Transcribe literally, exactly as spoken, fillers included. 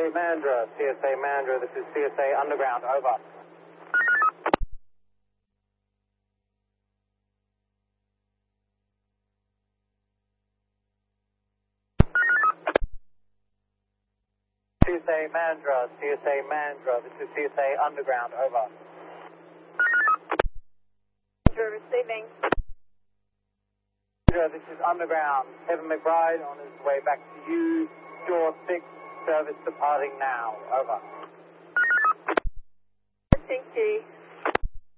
A Mandra, C S A Mandra, this is C S A Underground, over. C S A Mandra, C S A Mandra, this is C S A Underground, over. Receiving. This is Underground. Kevin McBride on his way back to you. Door six, service departing now. Over. Thank you.